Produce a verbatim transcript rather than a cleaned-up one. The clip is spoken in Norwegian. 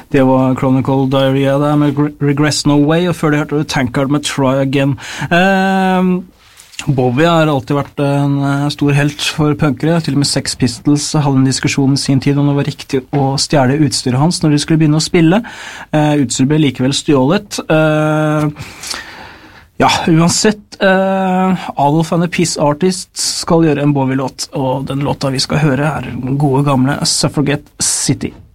Det var Chronicle Diarrhea der med Regress No Way, og før det hørte du Tankard med Try Again. Eh, Bowie har alltid vært en stor helt for punkere, til og med Sex Pistols hadde en diskusjon i sin tid om det var riktig å stjele utstyret hans når de skulle begynne å spille. Eh, utstyret ble likevel stjålet. Eh, ja, uansett, eh, Adolf and the Peace Artists skal gjøre en Bowie-låt, og den låta vi skal høre er den gode gamle Suffragette City.